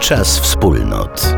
Czas wspólnot.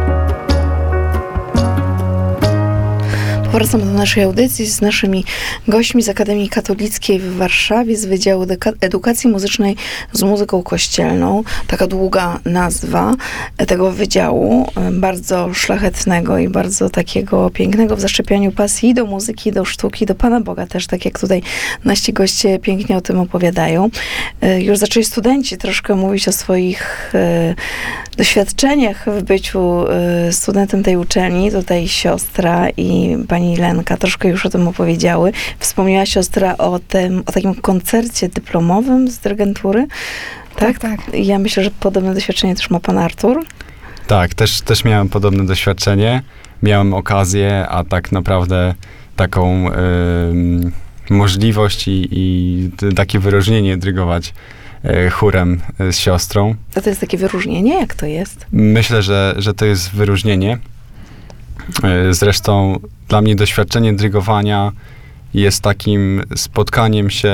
Wracamy do naszej audycji z naszymi gośćmi z Akademii Katolickiej w Warszawie, z Wydziału Edukacji Muzycznej z muzyką kościelną. Taka długa nazwa tego wydziału, bardzo szlachetnego i bardzo takiego pięknego w zaszczepianiu pasji i do muzyki, i do sztuki, do Pana Boga też, tak jak tutaj nasi goście pięknie o tym opowiadają. Już zaczęli studenci troszkę mówić o swoich doświadczeniach w byciu studentem tej uczelni. Tutaj siostra i pani Lenka troszkę już o tym opowiedziały. Wspomniała siostra o takim koncercie dyplomowym z dyrygentury. Tak? Tak. Ja myślę, że podobne doświadczenie też ma pan Artur. Tak, też miałem podobne doświadczenie. Miałem okazję, a tak naprawdę taką możliwość i takie wyróżnienie dyrygować chórem z siostrą. A to jest takie wyróżnienie? Jak to jest? Myślę, że to jest wyróżnienie. Zresztą dla mnie doświadczenie dyrygowania jest takim spotkaniem się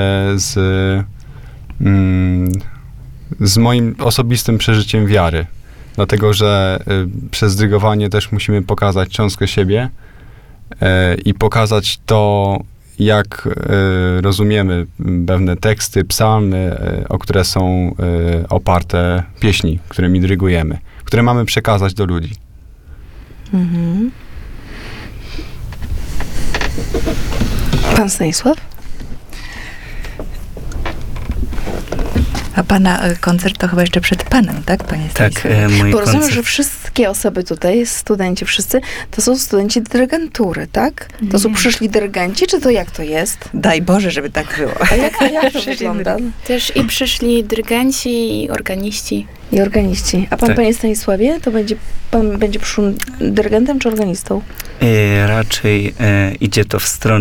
z moim osobistym przeżyciem wiary. Dlatego, że przez dyrygowanie też musimy pokazać cząstkę siebie i pokazać to, jak rozumiemy pewne teksty, psalmy, o które są oparte pieśni, którymi dyrygujemy, które mamy przekazać do ludzi. Mhm. Pan Stanisław? A pana koncert to chyba jeszcze przed panem, tak, panie Stanisławie? Tak, mój Bo rozumiem, koncert. że wszystkie osoby tutaj, studenci wszyscy, to są studenci dyrygentury, tak? To są Nie. przyszli dyrygenci, czy to jak to jest? Daj Boże, żeby tak było. A jak to Przyszli wygląda? Też i przyszli dyrygenci, i organiści. I organiści. A pan, Tak. panie Stanisławie, to pan będzie przyszłym dyrygentem czy organistą? Raczej idzie to w stronę